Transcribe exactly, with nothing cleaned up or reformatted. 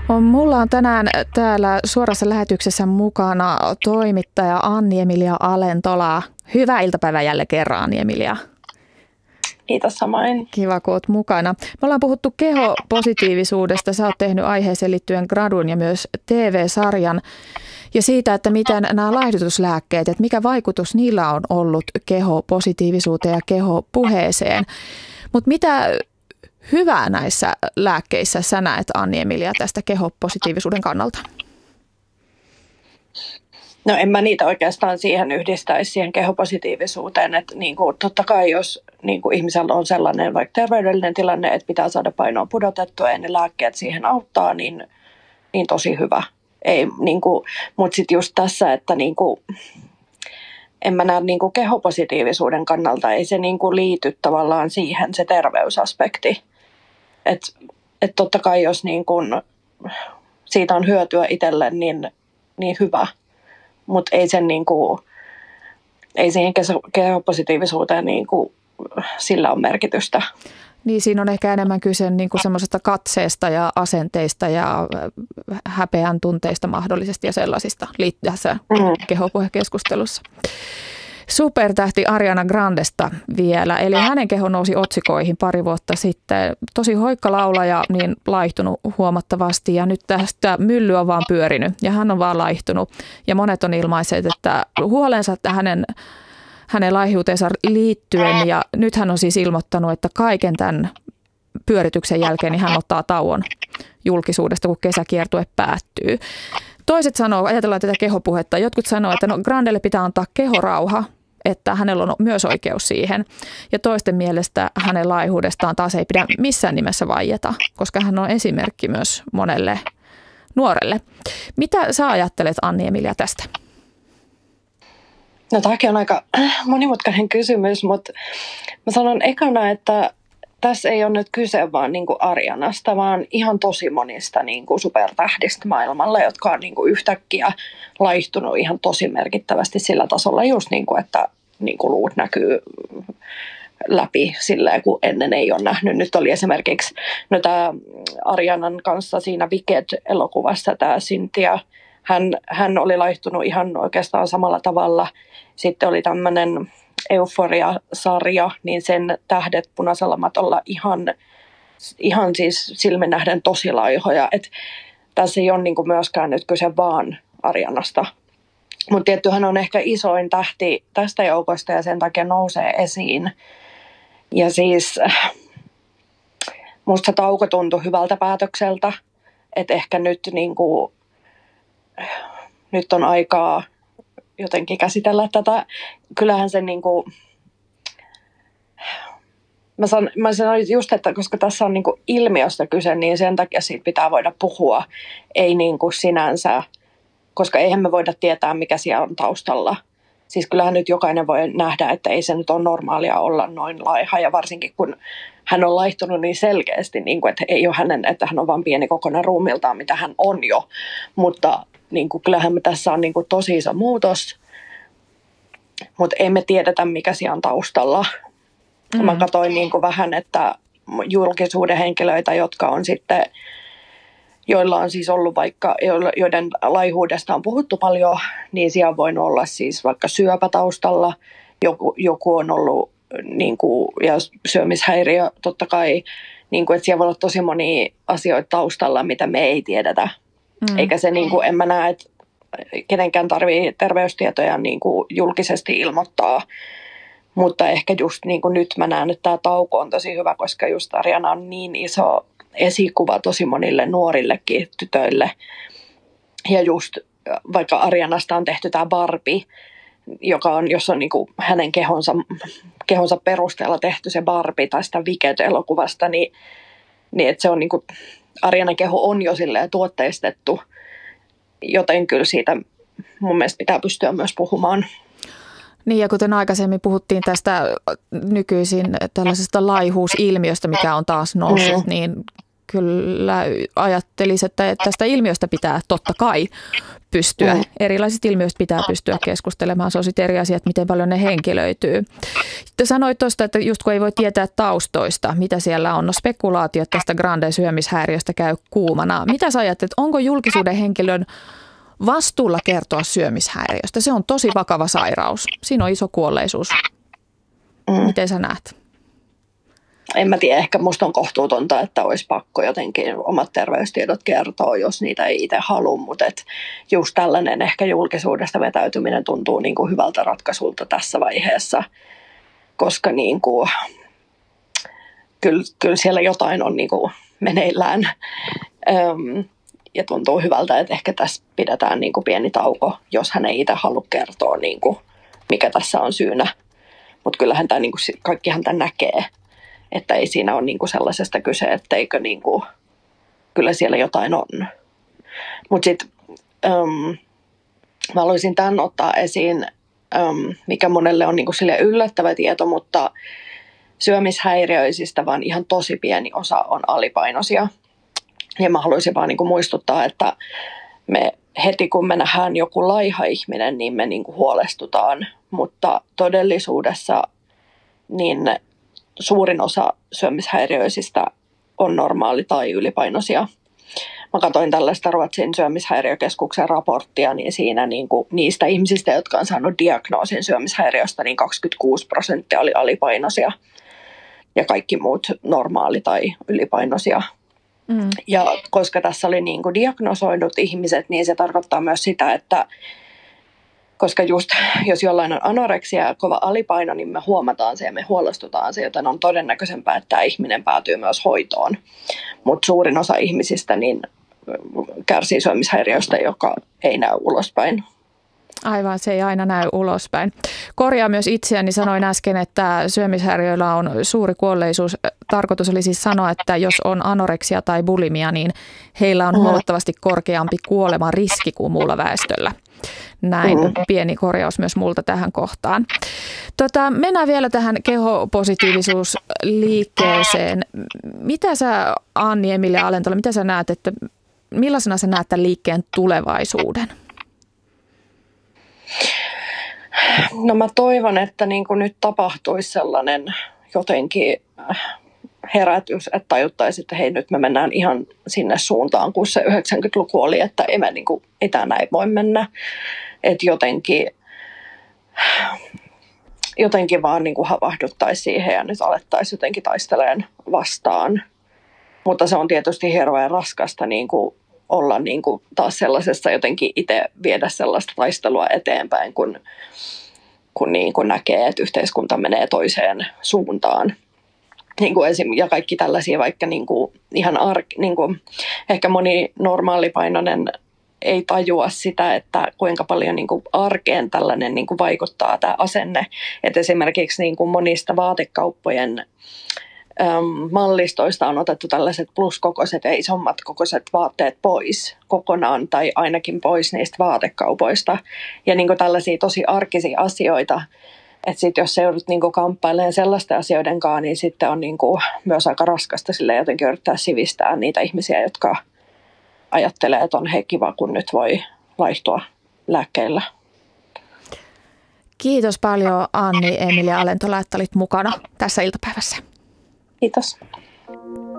Mulla on tänään täällä suorassa lähetyksessä mukana toimittaja Anni-Emilia Alentola. Hyvää iltapäivää jälleen kerran, Anni-Emilia. Kiitos samoin. Kiva, kun olet mukana. Me ollaan puhuttu kehopositiivisuudesta. Sä oot tehnyt aiheeseen liittyen gradun ja myös T V-sarjan. Ja siitä, että miten nämä laihdutuslääkkeet, että mikä vaikutus niillä on ollut kehopositiivisuuteen ja kehopuheeseen. Mutta mitä hyvää näissä lääkkeissä sä näet, Anni-Emilia, tästä kehopositiivisuuden kannalta? No en mä niitä oikeastaan siihen yhdistäisi siihen kehopositiivisuuteen, että niin kuin, totta kai jos niin kuin ihmisellä on sellainen vaikka terveydellinen tilanne, että pitää saada painoa pudotettua ja ne lääkkeet siihen auttaa, niin, niin tosi hyvä. Ei, niin kuin, mutta sitten just tässä, että niin kuin, en mä näe niin kuin kehopositiivisuuden kannalta, ei se niin kuin liity tavallaan siihen se terveysaspekti. Että et totta kai jos niin kuin siitä on hyötyä itselle, niin, niin hyvä. Mutta ei, sen niinku, ei siihen kehopositiivisuuteen niinku, sillä on merkitystä. Niin siinä on ehkä enemmän kyse niinku semmoisesta katseesta ja asenteista ja häpeän tunteista mahdollisesti ja sellaisista tässä mm. kehopuhekeskustelussa. Supertähti Ariana Grandesta vielä, eli hänen keho nousi otsikoihin pari vuotta sitten. Tosi hoikka laulaja, niin laihtunut huomattavasti ja nyt tästä mylly on vaan pyörinyt ja hän on vaan laihtunut. Ja monet on ilmaiset, että huolensa että hänen, hänen laihuuteensa liittyen ja nyt hän on siis ilmoittanut, että kaiken tämän pyörityksen jälkeen niin hän ottaa tauon julkisuudesta, kun kesäkiertue päättyy. Toiset sanoo, ajatellaan tätä kehopuhetta, jotkut sanoo, että no Grandelle pitää antaa kehorauha, että hänellä on myös oikeus siihen. Ja toisten mielestä hänen laihuudestaan taas ei pidä missään nimessä vaieta, koska hän on esimerkki myös monelle nuorelle. Mitä sä ajattelet, Anni-Emilia, tästä? No tämäkin on aika monimutkainen kysymys, mutta mä sanon ekana, että tässä ei ole nyt kyse vaan niin kuin Arianasta, vaan ihan tosi monista niin kuin supertähdistä maailmalla, jotka on niin kuin yhtäkkiä laihtunut ihan tosi merkittävästi sillä tasolla, just niin kuin, että niin kuin luut näkyy läpi silleen, kun ennen ei ole nähnyt. Nyt oli esimerkiksi no tämä Arianan kanssa siinä Wicked-elokuvassa tämä Cynthia, hän, hän oli laihtunut ihan oikeastaan samalla tavalla. Sitten oli tämmöinen Euphoria-sarja, niin sen tähdet punaisella matolla ihan, ihan siis silmin nähden tosi laihoja. Et tässä ei ole niinku myöskään nyt kyse vaan Arianasta. Mutta tietty hän on ehkä isoin tähti tästä joukosta ja sen takia nousee esiin. Ja siis musta se tauko tuntui hyvältä päätökseltä, että ehkä nyt, niinku, nyt on aikaa jotenkin käsitellä tätä. Kyllähän se niinku, mä, san, mä sanoin just, että koska tässä on niinku ilmiöstä kyse, niin sen takia siitä pitää voida puhua. Ei niinku sinänsä, koska eihän me voida tietää, mikä siellä on taustalla. Siis kyllähän nyt jokainen voi nähdä, että ei se nyt ole normaalia olla noin laiha. Ja varsinkin kun hän on laihtunut niin selkeästi, niin kuin, että ei ole hänen, että hän on vain pieni kokoinen ruumiltaan, mitä hän on jo. Mutta niin kuin, kyllähän me tässä on niin kuin, tosi iso muutos. Mutta ei me tiedetä, mikä siellä on taustalla. Mm. Mä katsoin niin kuin vähän, että julkisuuden henkilöitä, jotka on sitten, joilla on siis ollut vaikka, joiden laihuudesta on puhuttu paljon, niin siellä on voinut olla siis vaikka syöpätaustalla. Joku, joku on ollut, niin kuin, ja syömishäiriö totta kai, niin kuin, että siellä voi olla tosi monia asioita taustalla, mitä me ei tiedetä. Mm. Eikä se, niin kuin, en mä näe, että kenenkään tarvitsee terveystietoja niin kuin julkisesti ilmoittaa. Mutta ehkä just niin kuin nyt mä näen, että tämä tauko on tosi hyvä, koska just Ariana on niin iso esikuva tosi monille nuorillekin tytöille. Ja just vaikka Arianasta on tehty tämä Barbie, joka on, jos on niin kuin hänen kehonsa, kehonsa perusteella tehty se Barbie tai sitä Wicked-elokuvasta, niin, niin että se on niin kuin, Arianan keho on jo silleen tuotteistettu, joten kyllä siitä mun mielestä pitää pystyä myös puhumaan. Niin ja kuten aikaisemmin puhuttiin tästä nykyisin tällaisesta laihuusilmiöstä, mikä on taas noussut, mm. niin kyllä ajattelisi, että tästä ilmiöstä pitää totta kai pystyä. Mm. Erilaisista ilmiöistä pitää pystyä keskustelemaan. Se on sitten eri asia, että miten paljon ne henkilöityy. Te sanoit tuosta, että just kun ei voi tietää taustoista, mitä siellä on. No spekulaatiot tästä Granden syömishäiriöstä käy kuumana. Mitä sä ajattelet, onko julkisuuden henkilön vastuulla kertoa syömishäiriöstä? Se on tosi vakava sairaus. Siinä on iso kuolleisuus. Mm. Miten sä näet? En mä tiedä, ehkä musta on kohtuutonta, että olisi pakko jotenkin omat terveystiedot kertoa, jos niitä ei itse halua, mutta et just tällainen ehkä julkisuudesta vetäytyminen tuntuu niin kuin hyvältä ratkaisulta tässä vaiheessa, koska niin kuin, kyllä, kyllä siellä jotain on niin kuin meneillään Öm, ja tuntuu hyvältä, että ehkä tässä pidetään niin kuin pieni tauko, jos hän ei itse halua kertoa, niin kuin, mikä tässä on syynä, mutta kyllähän tämä, niin kuin, kaikkihan tämä näkee. Että ei siinä ole niinku sellaisesta kyse, etteikö niinku, kyllä siellä jotain on. Mutta sitten um, mä haluaisin tämän ottaa esiin, um, mikä monelle on niinku sille yllättävä tieto, mutta syömishäiriöisistä vaan ihan tosi pieni osa on alipainoisia. Ja mä haluaisin vaan niinku muistuttaa, että me heti kun me nähdään joku laiha ihminen, niin me niinku huolestutaan, mutta todellisuudessa niin suurin osa syömishäiriöisistä on normaali tai ylipainoisia. Mä katsoin tällaista Ruotsin syömishäiriökeskuksen raporttia, niin siinä niin kuin niistä ihmisistä, jotka on saanut diagnoosin syömishäiriöstä, niin kaksikymmentäkuusi prosenttia oli alipainoisia ja kaikki muut normaali tai ylipainoisia. Mm. Ja koska tässä oli niin kuin diagnosoidut ihmiset, niin se tarkoittaa myös sitä, että koska just jos jollain on anoreksia ja kova alipaino, niin me huomataan se ja me huolestutaan se, joten on todennäköisempää, että tämä ihminen päätyy myös hoitoon. Mutta suurin osa ihmisistä niin kärsii syömishäiriöistä, joka ei näy ulospäin. Aivan, se ei aina näy ulospäin. Korjaa myös itseäni, sanoin äsken, että syömishäiriöillä on suuri kuolleisuus. Tarkoitus oli siis sanoa, että jos on anoreksia tai bulimia, niin heillä on huomattavasti korkeampi kuoleman riski kuin muulla väestöllä. Näin pieni korjaus myös multa tähän kohtaan. Tota, mennään vielä tähän kehopositiivisuusliikkeeseen. Mitä sä, Anni Emilia Alentola, mitä sä näet, että millaisena sä näet tämän liikkeen tulevaisuuden? No mä toivon, että niin kuin nyt tapahtuisi sellainen jotenkin herätys, että tajuttaisiin, että hei, nyt me mennään ihan sinne suuntaan, kun se yhdeksänkymmentäluku oli, että ei, me, niin kuin, ei tämä näin voi mennä. Että jotenkin, jotenkin vaan niin kuin havahduttaisiin siihen ja nyt alettaisiin jotenkin taistelemaan vastaan. Mutta se on tietysti hirveän raskasta niin kuin olla niin kuin taas sellaisessa jotenkin itse viedä sellaista taistelua eteenpäin, kun, kun, niin kuin näkee, että yhteiskunta menee toiseen suuntaan. Niin kuin esim. Ja kaikki tällaisia, vaikka niin kuin ihan ar- niin kuin ehkä moni normaalipainoinen ei tajua sitä, että kuinka paljon niin kuin arkeen tällainen niin kuin vaikuttaa tämä asenne. Että esimerkiksi niin kuin monista vaatekauppojen äm, mallistoista on otettu tällaiset pluskokoiset ja isommat kokoiset vaatteet pois kokonaan tai ainakin pois niistä vaatekaupoista. Ja niin kuin tällaisia tosi arkisia asioita. Että sitten jos se joudut niinku kamppailemaan sellaisten asioiden kanssa, niin sitten on niinku myös aika raskasta sille jotenkin yrittää sivistää niitä ihmisiä, jotka ajattelee, että on he kiva, kun nyt voi vaihtua lääkkeillä. Kiitos paljon Anni Emilia Alentola, että olit mukana tässä iltapäivässä. Kiitos.